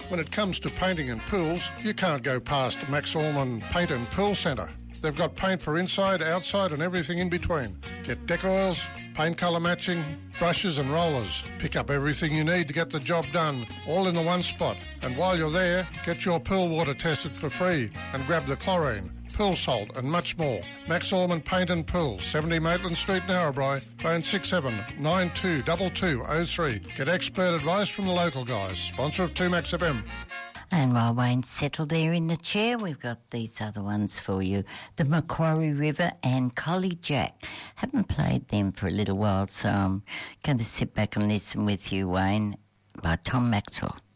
When it comes to painting and pools, you can't go past Max Allman Paint and Pool Centre. They've got paint for inside, outside and everything in between. Get deck oils, paint colour matching, brushes and rollers. Pick up everything you need to get the job done, all in the one spot. And while you're there, get your pool water tested for free and grab the chlorine, pool salt and much more. Max Allman Paint and Pool, 70 Maitland Street, Narrabri, phone 67922203. Get expert advice from the local guys. Sponsor of 2Max FM. And while Wayne's settled there in the chair, we've got these other ones for you. The Macquarie River and Collie Jack. Haven't played them for a little while, so I'm going to sit back and listen with you, Wayne, by Tom Maxwell.